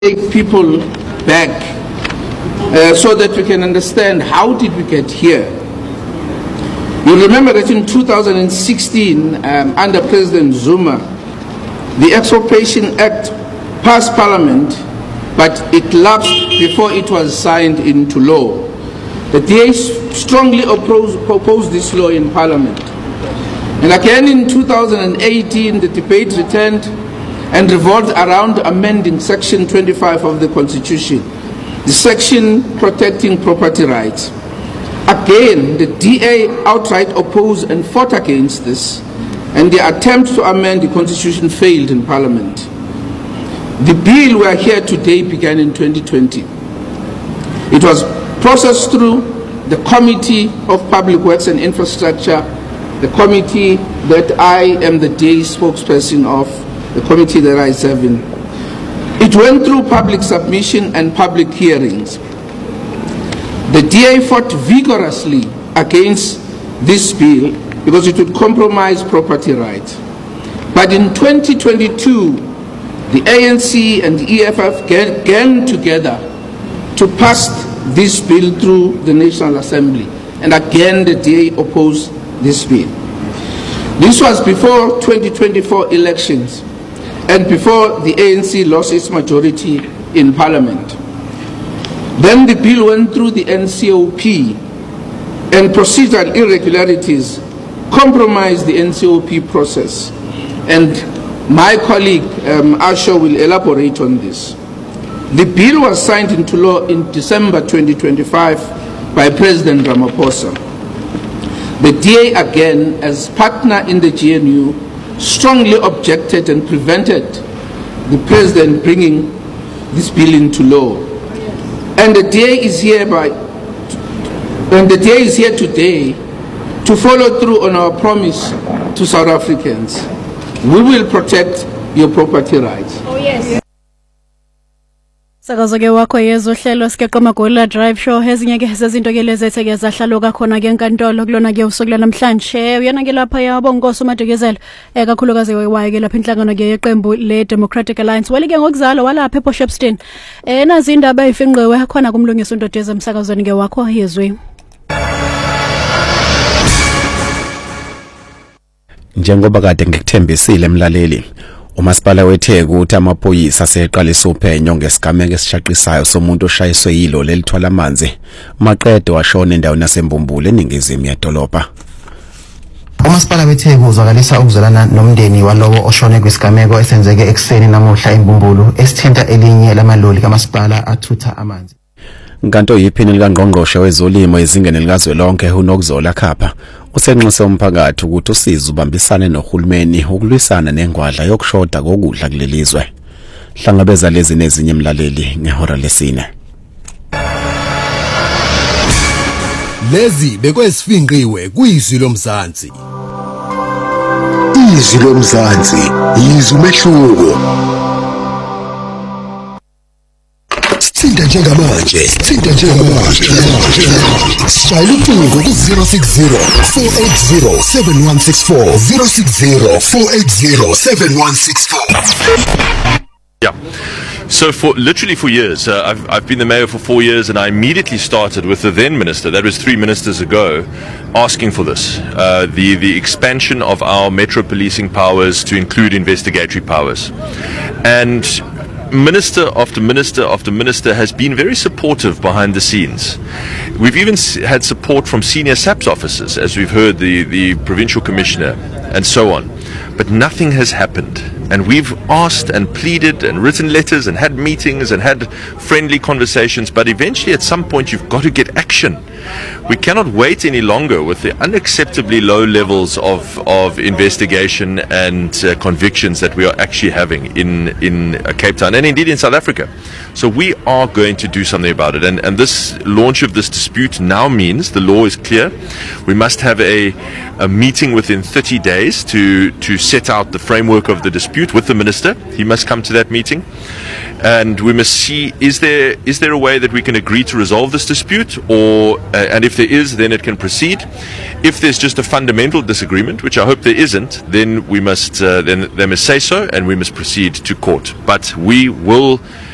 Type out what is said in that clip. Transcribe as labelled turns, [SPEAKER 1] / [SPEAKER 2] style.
[SPEAKER 1] take people back so that we can understand how did we get here. You remember that in 2016, under President Zuma, the Expropriation Act passed Parliament, but it lapsed before it was signed into law. The DA strongly opposed this law in Parliament. And again in 2018, the debate returned and revolved around amending Section 25 of the Constitution, the section protecting property rights. Again, the DA outright opposed and fought against this, and the attempt to amend the Constitution failed in Parliament. The bill we are here today began in 2020. It was processed through the Committee of Public Works and Infrastructure, the committee that I am the DA spokesperson of, the committee that I serve in. It went through public submission and public hearings. The DA fought vigorously against this bill because it would compromise property rights. But in 2022, the ANC and the EFF came together to pass this bill through the National Assembly. And again, the DA opposed this bill. This was before 2024 elections and before the ANC lost its majority in Parliament. Then the bill went through the NCOP, and procedural irregularities compromised the NCOP process. And my colleague Asho will elaborate on this. The bill was signed into law in December 2025 by President Ramaphosa. The DA, again, as partner in the GNU, strongly objected and prevented the President bringing this bill into law. And the DA is here today to follow through on our promise to South Africans. We will protect your property rights.
[SPEAKER 2] Oh, yes.
[SPEAKER 3] Sakazo ke wakho yezohlelo sikeqa amagolila drive show ezinye ke sezinto ke lezithe ke zahlalo kakhona ke enkantolo kulona ke usuku namhlanje uyana ke lapha yabo Nkosi uMadekezela kakhulukazi waye ke lapha inhlangano ke yeqembu le Democratic Alliance welike ngokuzalo walapha ePortshepstone nazi indaba eyifinqiwe khona kumlungisa uNdodeza emsakazweni ke wakho yezwe.
[SPEAKER 4] Njengoba kade ngikuthembisile emlaleli, uMasipala weTheku uthi amaphoyisa aseqalisa uphenyo ngesigameko esishaqisayo somuntu oshayiswe yilo lelithwala amanzi maqede washona endaweni yaseMbumbulu eningizimu yedolobha.
[SPEAKER 5] uMasipala weTheku uzwakalisa ukuzwelana nomndeni walowo oshone kwisigameko esenzeke ekseni namuhla eMbumbulu esithinta elinye lamaloli kaMasipala athutha amanzi.
[SPEAKER 4] Nkanto yiphini likaNgqongqoshe wezolimo ezingeni likazwelonke uNokzola Khapha usenxuse umphakathi ukuthi usize ubambisane nohulumeni ukulwisana nengwadla yokushoda kokudla kulelizwe. Hlangabeza lezi nezinye emlaleli ngehora lesine.
[SPEAKER 6] Lezi bekwesifinqiwe kuyizwi lomzansi.
[SPEAKER 7] Izwi lomzansi yizwi umehluko. Sithinta njengamanje. Shayela ucingo ku-060 480 7164 060 480 7164.
[SPEAKER 8] Yeah. So literally for years, I've been the mayor for 4 years, and I immediately started with the then minister, that was 3 ministers ago, asking for this, the expansion of our metro policing powers to include investigatory powers. And minister after minister after minister has been very supportive behind the scenes. We've even had support from senior SAPS officers, as we've heard, the provincial commissioner and so on. But nothing has happened. And we've asked and pleaded and written letters and had meetings and had friendly conversations, but eventually at some point you've got to get action. We cannot wait any longer with the unacceptably low levels of investigation and convictions that we are actually having in Cape Town and indeed in South Africa. So we are going to do something about it. And this launch of this dispute now means the law is clear. We must have a meeting within 30 days to set out the framework of the dispute with the minister. He must come to that meeting. And we must see, is there a way that we can agree to resolve this dispute, or and if there is, then it can proceed. If there's just a fundamental disagreement, which I hope there isn't, then we must then they must say so, and we must proceed to court. But we will